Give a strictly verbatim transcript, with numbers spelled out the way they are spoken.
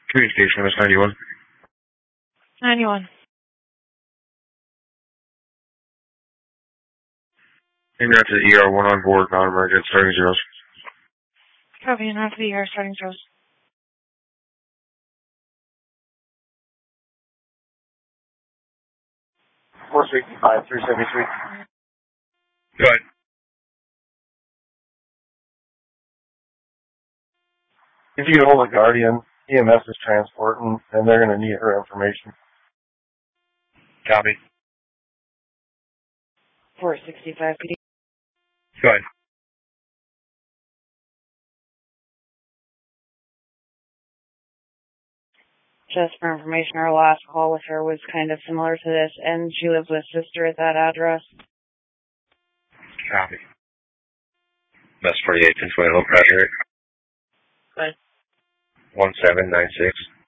Communication is ninety-one. ninety-one. Maybe after the E R, one on board, non-emergent, starting zeros. Copy, and after the E R, starting zeros. four sixty-five, three seventy-three. Go ahead. If you hold a Guardian, E M S is transporting, and they're going to need her information. Copy. four sixty-five P D. Go ahead. Just for information, our last call with her was kind of similar to this, and she lives with sister at that address. Copy. That's forty-eight, Pennsylvania, low pressure. Good. one seven nine six.